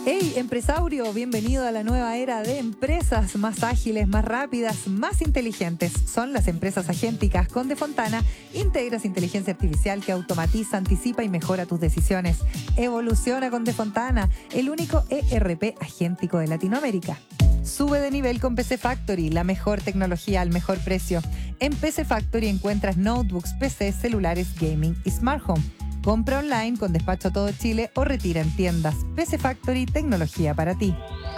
Hey, empresario, bienvenido a la nueva era de empresas más ágiles, más rápidas, más inteligentes. Son las empresas agénticas con Defontana. Integras inteligencia artificial que automatiza, anticipa y mejora tus decisiones. Evoluciona con Defontana, el único ERP agéntico de Latinoamérica. Sube de nivel con PC Factory, la mejor tecnología al mejor precio. En PC Factory encuentras notebooks, PCs, celulares, gaming y smart home. Compra online con despacho a todo Chile o retira en tiendas. PC Factory, tecnología para ti.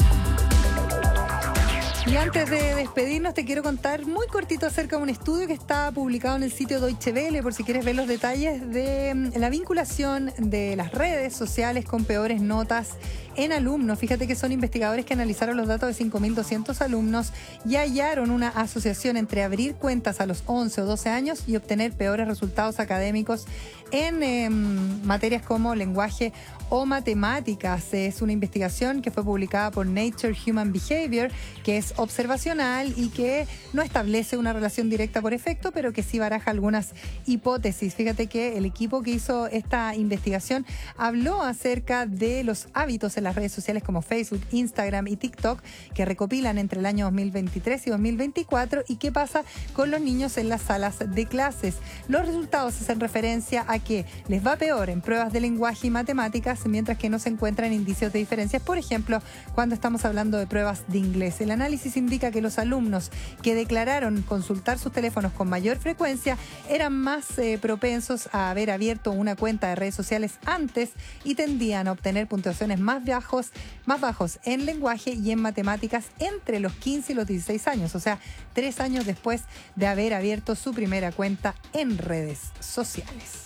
Y antes de despedirnos te quiero contar muy cortito acerca de un estudio que está publicado en el sitio Deutsche Welle, por si quieres ver los detalles de la vinculación de las redes sociales con peores notas en alumnos. Fíjate que son investigadores que analizaron los datos de 5.200 alumnos y hallaron una asociación entre abrir cuentas a los 11 o 12 años y obtener peores resultados académicos en materias como lenguaje o matemáticas. Es una investigación que fue publicada por Nature Human Behavior, que es observacional y que no establece una relación directa por efecto, pero que sí baraja algunas hipótesis. Fíjate que el equipo que hizo esta investigación habló acerca de los hábitos en las redes sociales como Facebook, Instagram y TikTok, que recopilan entre el año 2023 y 2024, y qué pasa con los niños en las salas de clases. Los resultados hacen referencia a que les va peor en pruebas de lenguaje y matemáticas, mientras que no se encuentran indicios de diferencias, por ejemplo, cuando estamos hablando de pruebas de inglés. El análisis indica que los alumnos que declararon consultar sus teléfonos con mayor frecuencia eran más propensos a haber abierto una cuenta de redes sociales antes y tendían a obtener puntuaciones más bajos en lenguaje y en matemáticas entre los 15 y los 16 años, o sea, 3 años después de haber abierto su primera cuenta en redes sociales.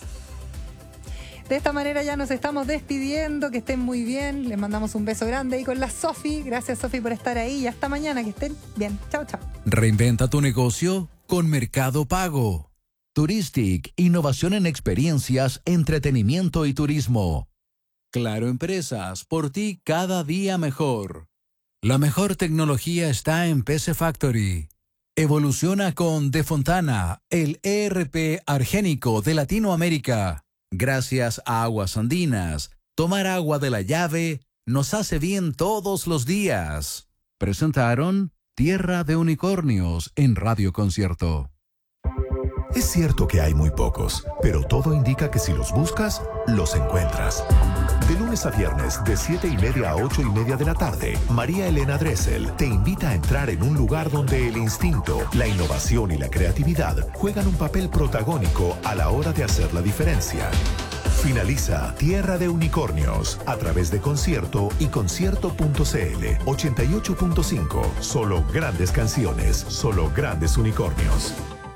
De esta manera ya nos estamos despidiendo, que estén muy bien, les mandamos un beso grande ahí con la Sofi. Gracias, Sofi, por estar ahí y hasta mañana, que estén bien. Chao, chao. Reinventa tu negocio con Mercado Pago. Touristic, innovación en experiencias, entretenimiento y turismo. Claro Empresas, por ti cada día mejor. La mejor tecnología está en PC Factory. Evoluciona con Defontana, el ERP argénico de Latinoamérica. Gracias a Aguas Andinas, tomar agua de la llave nos hace bien todos los días. Presentaron Tierra de Unicornios en Radio Concierto. Es cierto que hay muy pocos, pero todo indica que si los buscas, los encuentras. De lunes a viernes, de 7:30 a 8:30 de la tarde, María Elena Dressel te invita a entrar en un lugar donde el instinto, la innovación y la creatividad juegan un papel protagónico a la hora de hacer la diferencia. Finaliza Tierra de Unicornios a través de Concierto y Concierto.cl 88.5. Solo grandes canciones, solo grandes unicornios.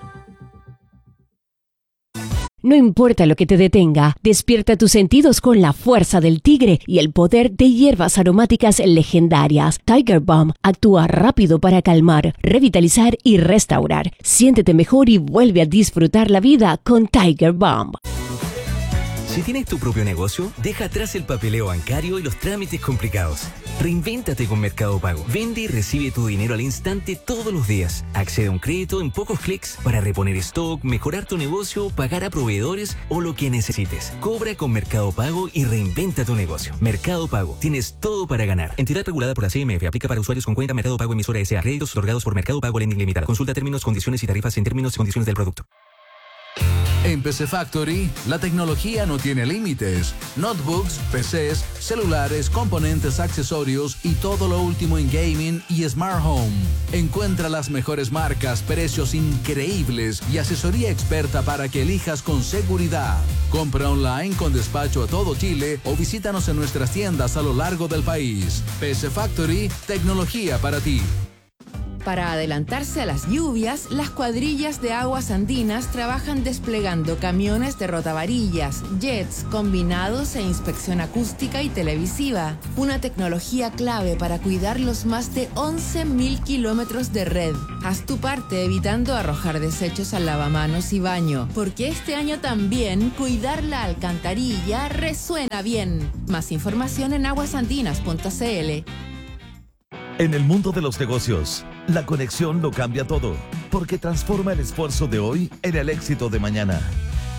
No importa lo que te detenga, despierta tus sentidos con la fuerza del tigre y el poder de hierbas aromáticas legendarias. Tiger Balm actúa rápido para calmar, revitalizar y restaurar. Siéntete mejor y vuelve a disfrutar la vida con Tiger Balm. Si tienes tu propio negocio, deja atrás el papeleo bancario y los trámites complicados. Reinvéntate con Mercado Pago. Vende y recibe tu dinero al instante todos los días. Accede a un crédito en pocos clics para reponer stock, mejorar tu negocio, pagar a proveedores o lo que necesites. Cobra con Mercado Pago y reinventa tu negocio. Mercado Pago. Tienes todo para ganar. Entidad regulada por la CMF. Aplica para usuarios con cuenta Mercado Pago emisora S.A. Créditos otorgados por Mercado Pago Lending Limitada. Consulta términos, condiciones y tarifas en términos y condiciones del producto. En PC Factory, la tecnología no tiene límites. Notebooks, PCs, celulares, componentes, accesorios y todo lo último en gaming y smart home. Encuentra las mejores marcas, precios increíbles y asesoría experta para que elijas con seguridad. Compra online con despacho a todo Chile o visítanos en nuestras tiendas a lo largo del país. PC Factory, tecnología para ti. Para adelantarse a las lluvias, las cuadrillas de Aguas Andinas trabajan desplegando camiones de rotavarillas, jets, combinados e inspección acústica y televisiva. Una tecnología clave para cuidar los más de 11.000 kilómetros de red. Haz tu parte evitando arrojar desechos al lavamanos y baño, porque este año también cuidar la alcantarilla resuena bien. Más información en aguasandinas.cl. En el mundo de los negocios, la conexión lo cambia todo, porque transforma el esfuerzo de hoy en el éxito de mañana.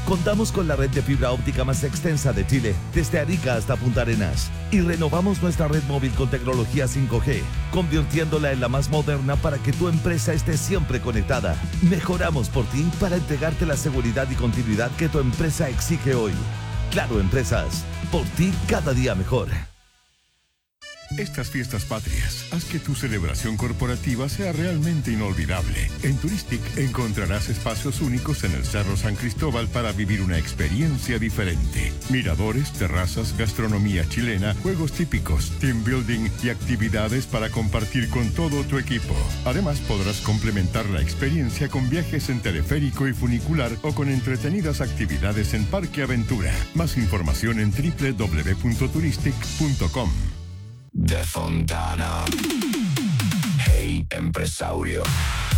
Contamos con la red de fibra óptica más extensa de Chile, desde Arica hasta Punta Arenas. Y renovamos nuestra red móvil con tecnología 5G, convirtiéndola en la más moderna para que tu empresa esté siempre conectada. Mejoramos por ti para entregarte la seguridad y continuidad que tu empresa exige hoy. Claro Empresas, por ti cada día mejor. Estas fiestas patrias, haz que tu celebración corporativa sea realmente inolvidable. En Turistic encontrarás espacios únicos en el Cerro San Cristóbal para vivir una experiencia diferente. Miradores, terrazas, gastronomía chilena, juegos típicos, team building y actividades para compartir con todo tu equipo. Además, podrás complementar la experiencia con viajes en teleférico y funicular o con entretenidas actividades en Parque Aventura. Más información en www.turistic.com. De Fontana. Hey, empresario.